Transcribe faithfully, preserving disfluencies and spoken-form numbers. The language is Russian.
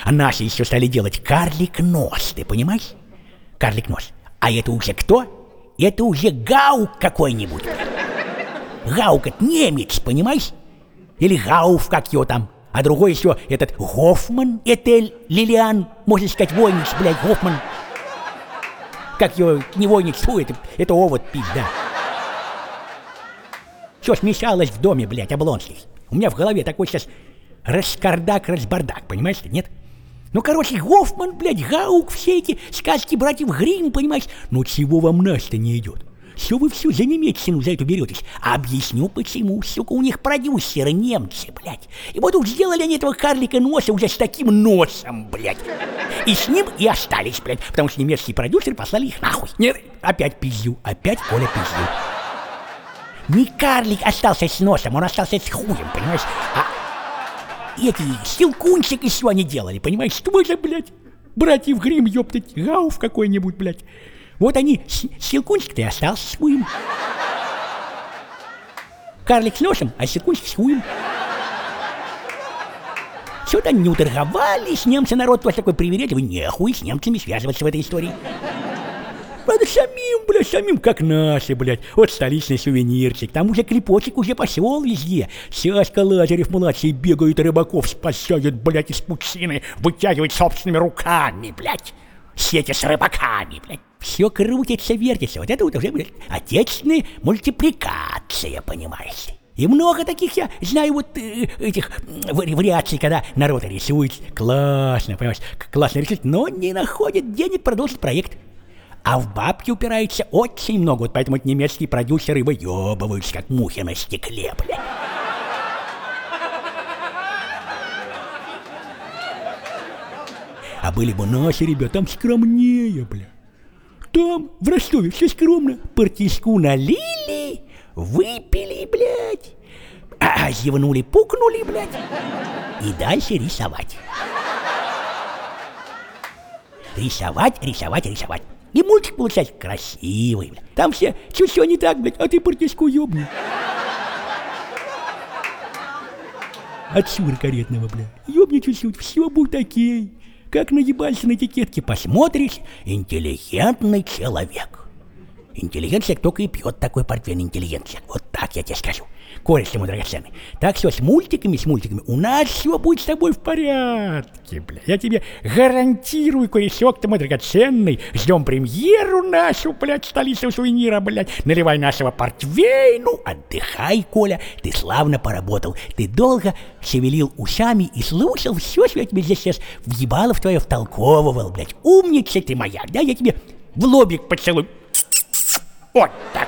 А наши еще стали делать карлик нос, ты понимаешь? Карлик нос. А это уже кто? Это уже Гаук какой-нибудь. Гаук — это немец, понимаешь? Или Гауф, как его там. А другой еще этот Гофман, Этель, Лилиан, можно сказать, войниц, блядь, Гофман. Как его, не войниц, фу, это, это овод пизда. Все смешалось в доме, блядь, Облонских. У меня в голове такой сейчас раскардак-разбардак, понимаешь ты, нет? Ну, короче, Гофман, блядь, Гаук, все эти сказки братьев Гримм, понимаешь? Ну, чего вам Настя не идет? Что вы все за немецкину за это беретесь? Объясню почему, сука, у них продюсеры немцы, блядь. И вот уж сделали они этого карлика носа уже с таким носом, блядь. И с ним и остались, блядь, потому что немецкие продюсеры послали их нахуй. Нет, опять пиздю, опять Коля пиздю. Не карлик остался с носом, он остался с хуем, понимаешь? А эти Щелкунчик еще они делали, понимаешь? Что же, блядь, братьев Гримм, ёптать, Гауф какой-нибудь, блядь. Вот они, Щелкунчик-то и остался с хуем. Карлик с носом, а Щелкунчик с хуем. Что-то они не уторговались, немцы народ вот такой привередливый, нехуй с немцами связываться в этой истории. Надо самим, блядь, самим, как наши, блядь. Вот столичный сувенирчик, там уже клепочек уже пошел везде. Сяська Лазарев-младший бегает, рыбаков спасает, блядь, из пучины, вытягивает собственными руками, блядь. Сети с рыбаками, блядь. Все крутится, вертится. Вот это вот уже, блядь, отечественная мультипликация, понимаешь ли. И много таких я знаю вот э, этих э, вариаций, когда народ рисует. Классно, понимаешь, классно рисует, но не находит денег продолжить проект. А в бабки упирается очень много, вот поэтому немецкие продюсеры выебываются, как мухи на стекле, блядь. А были бы наши ребята, там скромнее, бля. Там, в Ростове, все скромно. Партийску налили, выпили, блядь. А, зевнули, пукнули, блядь. И дальше рисовать. Рисовать, рисовать, рисовать. И мультик получается красивый, блядь. Там все, чуть все не так, блядь, а ты партийску ёбни. От сюра каретного, блядь. Ёбни чуть-чуть, все будет окей. Как наебался на этикетке, посмотришь, интеллигентный человек. Интеллигенция только и пьет такой портвейн, интеллигенция. Вот так я тебе скажу. Кореш ему драгоценный. Так все с мультиками, с мультиками. У нас все будет с тобой в порядке, бля. Я тебе гарантирую, корешок ты мой драгоценный. Ждем премьеру нашу, блядь, столицу сувенира, блядь. Наливай нашего портвейну. Отдыхай, Коля. Ты славно поработал. Ты долго шевелил ушами и слушал все, что я тебе здесь сейчас въебало в твое втолковывал, блядь. Умница ты моя. Да, я тебе в лобик поцелую. Вот так.